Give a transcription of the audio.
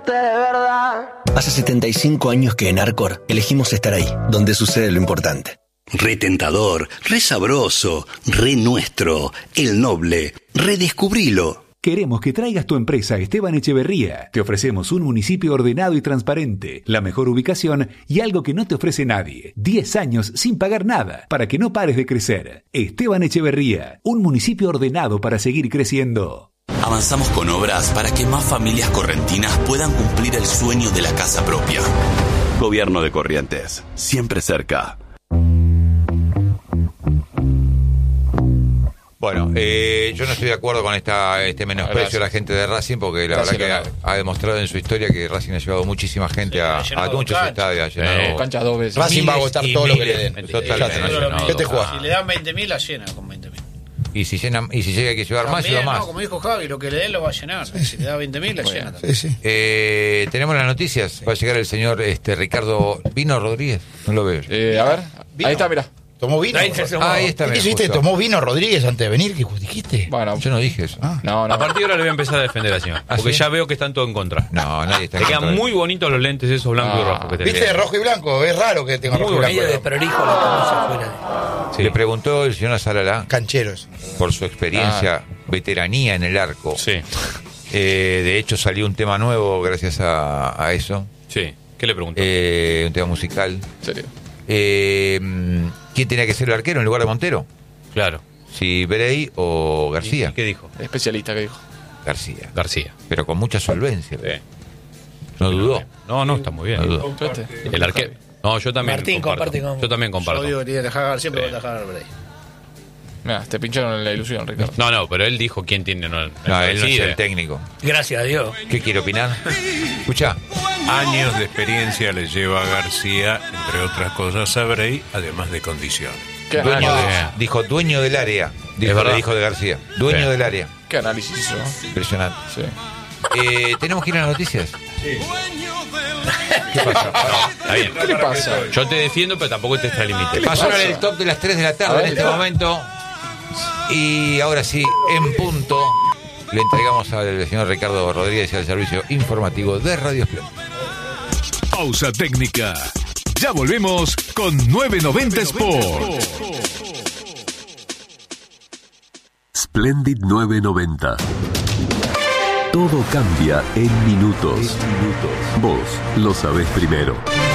De verdad. Hace 75 años que en Arcor elegimos estar ahí, donde sucede lo importante. Re tentador, re sabroso, re nuestro, el noble, redescubrilo. Queremos que traigas tu empresa a Esteban Echeverría. Te ofrecemos un municipio ordenado y transparente, la mejor ubicación y algo que no te ofrece nadie. 10 años sin pagar nada, para que no pares de crecer. Esteban Echeverría, un municipio ordenado para seguir creciendo. Avanzamos con obras para que más familias correntinas puedan cumplir el sueño de la casa propia. Gobierno de Corrientes, siempre cerca. Bueno, yo no estoy de acuerdo con este menosprecio a la gente de Racing, porque la verdad que ha demostrado en su historia que Racing ha llevado muchísima gente a muchos estadios. Ha llenado canchas 2 veces. Racing va a votar todo lo que le den. Totalmente. ¿Qué te juegas? Si le dan 20.000, la llena con 20.000. Y si llega que llevar también, más, lleva más. No, como dijo Javi, lo que le den lo va a llenar. Sí. Si le da 20.000, la llena también. Sí. Tenemos las noticias. Va a llegar el señor Ricardo Vino Rodríguez. No lo veo. A ver, ¿Vino? Ahí está, mira. ¿Tomó vino? Ahí está. ¿Qué dijiste? ¿Tomó vino Rodríguez antes de venir? ¿Qué dijiste? Bueno, yo no dije eso. No. A partir de ahora le voy a empezar a defender al señor. Porque ya veo que están todos en contra. No, nadie está en contra. Te quedan muy bonitos los lentes esos blancos y rojos que te ¿Viste? Rojo y blanco. Es raro que tenga rojo y blanco. Medio de prolijo la camisa afuera. Le preguntó el señor Azaralá. Cancheros. Por su experiencia, veteranía en el arco. Sí. De hecho, salió un tema nuevo gracias a eso. Sí. ¿Qué le preguntó? Un tema musical. ¿En serio? ¿Quién tenía que ser el arquero en lugar de Montero? Claro. Si Brey o García. ¿Y qué dijo? El especialista que dijo. García. Pero con mucha solvencia. Sí. No dudó. No, está muy bien. No dudó. El arquero. No, yo también Martín comparte con... Yo también comparto. Yo digo que tiene que dejar a García, pero va a dejar al Brey. Mira, te pincharon la ilusión, Ricardo. No, pero él dijo quién tiene. No, él no es el técnico. Gracias a Dios. ¿Qué quiere opinar? Escucha. Años de experiencia le lleva a García, entre otras cosas, a Brey, además de condiciones. Dijo dueño del área. Dijo de García. Dueño del área. ¿Qué análisis hizo? Impresionante. Sí. ¿Tenemos que ir a las noticias? Sí. ¿Qué pasa? Está bien. ¿Qué le pasa? Yo te defiendo, pero tampoco te extralimite. Pasó ahora el top de las 3 de la tarde en este momento. Y ahora sí, en punto, le entregamos al señor Ricardo Rodríguez y al servicio informativo de Radio Splendid. Pausa técnica. Ya volvemos con 990 Sport. Splendid 990. Todo cambia en minutos. Vos lo sabés primero.